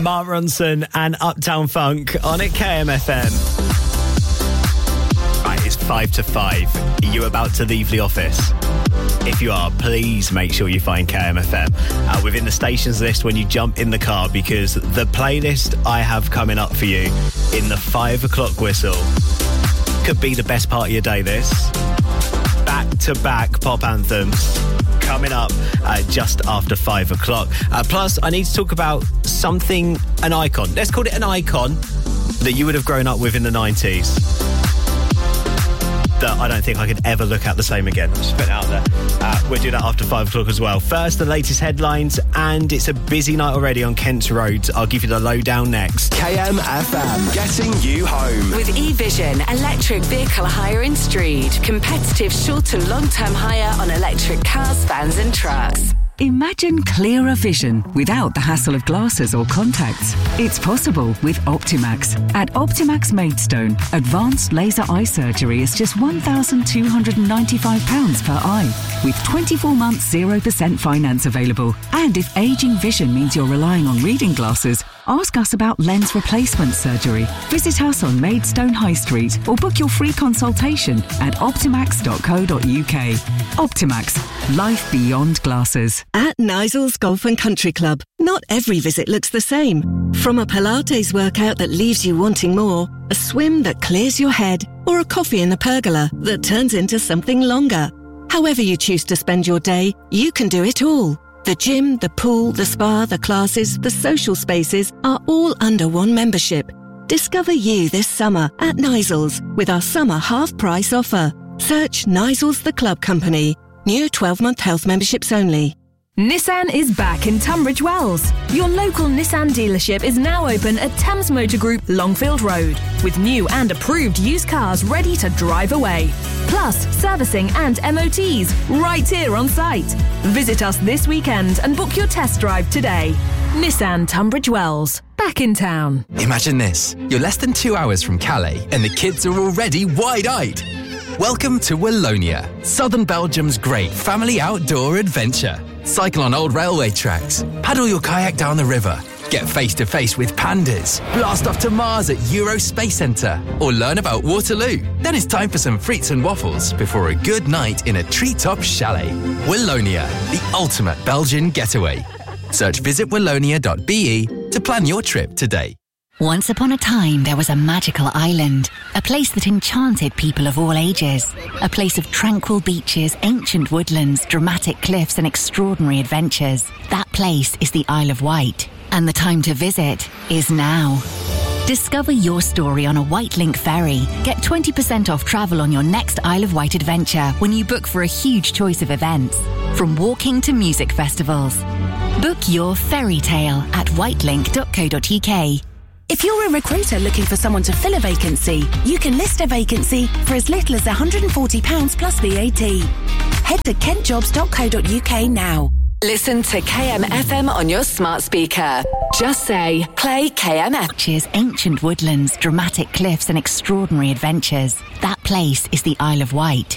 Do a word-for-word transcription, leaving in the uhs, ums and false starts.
Mark Ronson and Uptown Funk on at K M F M. Right, it's five to five. Are you about to leave the office? If you are, please make sure you find K M F M uh, within the stations list when you jump in the car, because the playlist I have coming up for you in the five o'clock whistle could be the best part of your day. This back-to-back pop anthems coming up uh, just after five o'clock. Uh, plus, I need to talk about something, an icon. Let's call it an icon that you would have grown up with in the nineties. That I don't think I could ever look at the same again. I'll just put it out there. Uh, we'll do that after five o'clock as well. First, the latest headlines, and it's a busy night already on Kent's Road. I'll give you the lowdown next. K M F M, getting you home. With eVision, electric vehicle hire in Street. Competitive short and long-term hire on electric cars, vans and trucks. Imagine clearer vision without the hassle of glasses or contacts. It's possible with Optimax. At Optimax Maidstone, advanced laser eye surgery is just one thousand two hundred ninety-five pounds per eye, with twenty-four months zero percent finance available. And if ageing vision means you're relying on reading glasses, ask us about lens replacement surgery. Visit us on Maidstone High Street or book your free consultation at optimax dot co dot uk. Optimax, life beyond glasses. At Nisel's Golf and Country Club, not every visit looks the same. From a Pilates workout that leaves you wanting more, a swim that clears your head, or a coffee in the pergola that turns into something longer. However you choose to spend your day, you can do it all. The gym, the pool, the spa, the classes, the social spaces are all under one membership. Discover you this summer at Nisel's with our summer half-price offer. Search Nisel's The Club Company. New twelve-month health memberships only. Nissan is back in Tunbridge Wells. Your local Nissan dealership is now open at Thames Motor Group, Longfield Road, with new and approved used cars ready to drive away. Plus, servicing and M O Ts right here on site. Visit us this weekend and book your test drive today. Nissan Tunbridge Wells, back in town. Imagine this. You're less than two hours from Calais and the kids are already wide-eyed. Welcome to Wallonia, southern Belgium's great family outdoor adventure. Cycle on old railway tracks, paddle your kayak down the river, get face-to-face with pandas, blast off to Mars at Euro Space Centre, or learn about Waterloo. Then it's time for some frites and waffles before a good night in a treetop chalet. Wallonia, the ultimate Belgian getaway. Search visit wallonia dot b e to plan your trip today. Once upon a time, there was a magical island, a place that enchanted people of all ages, a place of tranquil beaches, ancient woodlands, dramatic cliffs and extraordinary adventures. That place is the Isle of Wight, and the time to visit is now. Discover your story on a Wightlink ferry. Get twenty percent off travel on your next Isle of Wight adventure when you book for a huge choice of events, from walking to music festivals. Book your fairy tale at wightlink dot co dot uk. If you're a recruiter looking for someone to fill a vacancy, you can list a vacancy for as little as one hundred forty pounds plus V A T. Head to kent jobs dot co dot uk now. Listen to K M F M on your smart speaker. Just say, play K M F. Ancient woodlands, dramatic cliffs and extraordinary adventures. That place is the Isle of Wight.